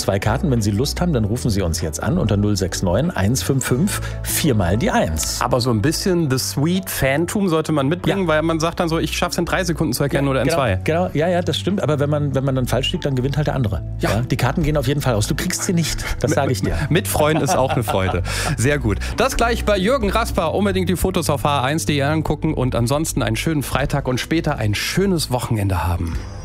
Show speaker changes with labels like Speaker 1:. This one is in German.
Speaker 1: 2 Karten. Wenn Sie Lust haben, dann rufen Sie uns jetzt an unter 069 155 4 mal die 1.
Speaker 2: Aber so ein bisschen The Sweet Phantom sollte man mitbringen, weil man sagt dann so, ich schaff's in 3 Sekunden zu erkennen oder in 2.
Speaker 1: Genau, ja, das stimmt. Aber wenn man dann falsch liegt, dann gewinnt halt der andere. Ja. Die Karten gehen auf jeden Fall aus. Du kriegst sie nicht, das sage ich dir.
Speaker 2: Mitfreuen ist auch eine Freude. Sehr gut. Das gleich bei Jürgen Rasper. Unbedingt die Fotos auf hr1.de angucken und ansonsten einen schönen Freitag und später ein schönes Wochenende haben.